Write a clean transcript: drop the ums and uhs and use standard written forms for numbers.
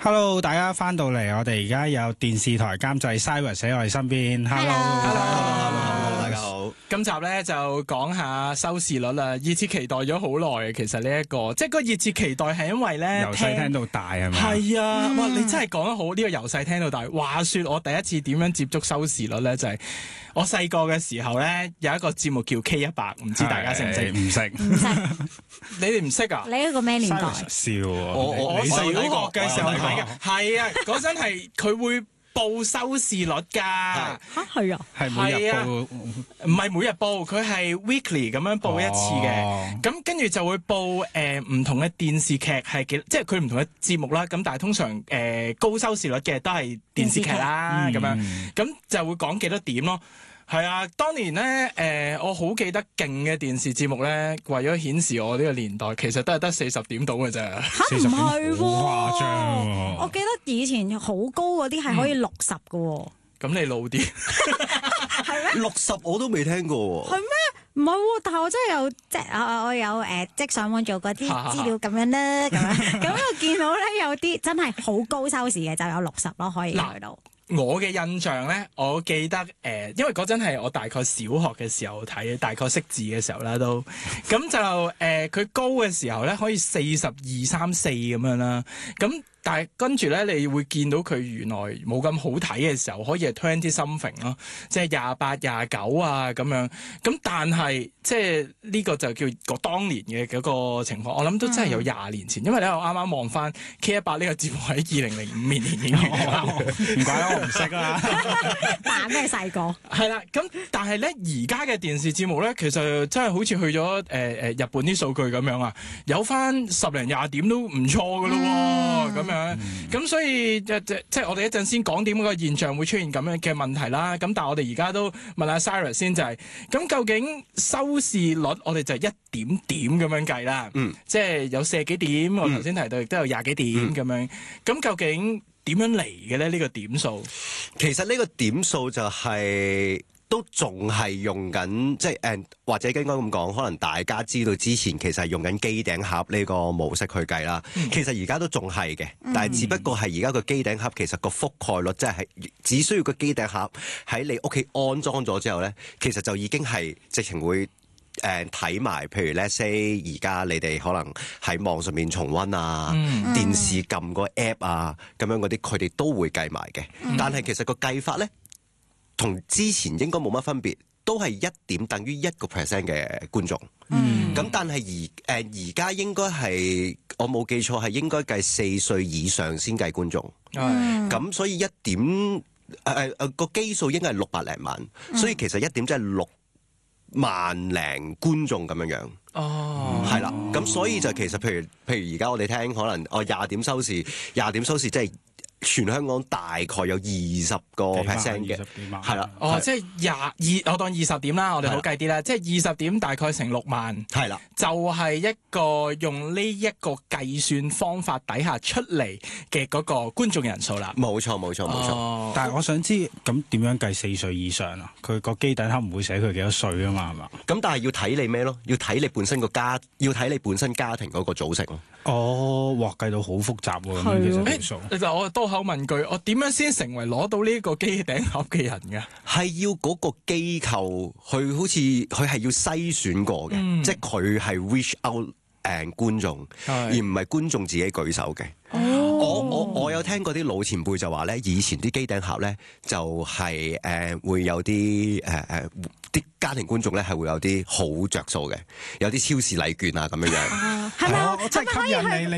Hello， 大家翻到嚟，我哋而家有電視台監製 Cyrus 喺我哋身邊。Hello， 大家好。 今集咧就講下收視率啦，熱切期待咗好耐。其實呢一個即係個熱切期待係因為咧由細聽到大係咪？ 係啊，哇！你真係講得好，呢個由細聽到大。話說我第一次點樣接觸收視率咧，就係我細個嘅時候咧，有一個節目叫 K100，唔知大家識唔識？ 唔識， 你哋唔識啊？ 你一個咩年代？ 笑我小學嘅時候睇嘅，係啊，嗰陣係佢會報收視率㗎。 嚇係啊， 係每日報， 唔係每日報，佢係 weekly 咁樣報一次嘅。咁跟住就會報唔同嘅電視劇係幾，即係佢唔同嘅節目啦。咁但係通常高收視率嘅都係電視劇啦，咁樣咁就會講幾多點咯。係啊，當年咧我好記得勁嘅電視節目咧，為咗顯示我呢個年代，其實都係得40點到嘅啫。 嚇唔係喎， 好誇張喎！ 我記得以前好高嗰啲係可以60嘅喎。 咁你老啲係咩 ？60我都未聽過喎。 係咩？唔係喎，但係我真係有我有即係上網做嗰啲資料咁樣啦，咁我見到咧有啲真係好高收視嘅，就有60咯，可以去到。 我嘅印象咧，我記得因為嗰陣係我大概小學嘅時候睇，大概識字嘅時候啦都，咁就佢高嘅時候咧可以42、3、4咁樣啦，咁但係跟住咧你會見到佢原來冇咁好睇嘅時候，可以係 20 something 咯，即係28、29啊咁樣，咁但係即係呢個就叫個當年嘅嗰個情況，我諗都真係有20年前，因為咧我啱啱望翻 K100 呢個節目喺2005年已經完啦， 唔怪得我唔識啦。 扮咩細個？ 係啦，咁但係咧而家嘅電視節目咧，其實真係好似去咗日本啲數據咁樣啊，有翻10零20點都唔錯噶咯喎，咁樣。咁所以即係我哋一陣先講點個現象會出現咁樣嘅問題啦。咁但係我哋而家都問下 Cyrus 先，就係咁究竟收視率我哋就一點點咁樣計啦。即係有40幾點，我頭先提到亦都有20幾點咁樣。咁究竟點樣嚟嘅咧？呢個點數其實呢個點數就係都仲係用緊，即係或者應該咁講，可能大家知道之前其實係用緊機頂盒呢個模式去計啦。其實而家都仲係嘅，但係只不過係而家個機頂盒其實個覆蓋率即係只需要個機頂盒喺你屋企安裝咗之後咧，其實就已經係直情會睇埋，譬如 let's say 而家你哋可能喺網上面重溫啊，電視撳個 app 啊，咁樣嗰啲佢哋都會計埋嘅。但係其實個計法咧，同之前應該冇乜分別，都係1點等於1% 嘅觀眾。咁但係而家應該係我冇記錯係應該計4歲以上先計觀眾。咁所以1點個基數應該係600零萬，所以其實1點即係6萬零觀眾咁樣樣。係啦。咁所以就其實譬如而家我哋聽可能20點收視即係全香港大概有20%嘅，係啦。 即係我當20點啦，我哋好計啲啦。即係20點大概成6萬，係啦，就係一個用呢一個計算方法底下出嚟嘅嗰個觀眾人數啦。冇錯。 但係我想知咁點樣計4歲以上啊？佢個機頂盒唔會寫佢幾多歲啊嘛，係嘛？ 咁但係要睇你咩咯？要睇你本身家庭嗰個組成咯。 哇，計到好複雜喎！咁其實條數。 就我多口問句，我點樣先成為攞到呢個機頂盒嘅人㗎？ 係要嗰個機構，佢好似佢係要篩選過嘅，即係佢係 reach out 觀眾，而唔係觀眾自己舉手嘅。我有聽過啲老前輩就話咧，以前啲機頂盒咧就係會有啲啲家庭觀眾咧係會有啲好着數嘅，有啲超市禮券啊咁樣樣。 係咪？ 我真係吸引你。